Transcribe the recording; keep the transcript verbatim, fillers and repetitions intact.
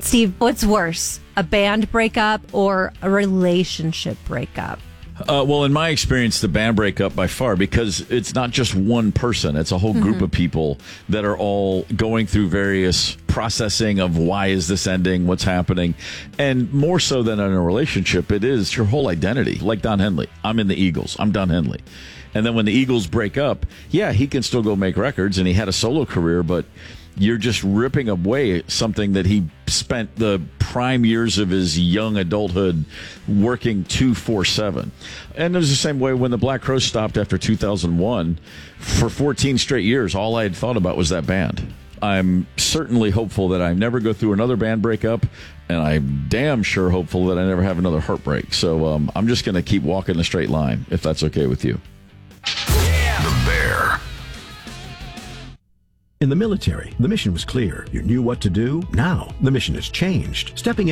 Steve, what's worse, a band breakup or a relationship breakup? Uh, well, in my experience, the band breakup by far, because it's not just one person. It's a whole group mm-hmm. of people that are all going through various processing of why is this ending, what's happening. And more so than in a relationship, it is your whole identity. Like Don Henley. I'm in the Eagles. I'm Don Henley. And then when the Eagles break up, yeah, he can still go make records, and he had a solo career, but you're just ripping away something that he spent the prime years of his young adulthood working two four seven. And it was the same way when the Black Crowes stopped after two thousand one. For fourteen straight years, all I had thought about was that band. I'm certainly hopeful that I never go through another band breakup, and I'm damn sure hopeful that I never have another heartbreak. So um, I'm just going to keep walking the straight line, if that's okay with you. The Bear. In the military, the mission was clear. You knew what to do. Now, the mission has changed. Stepping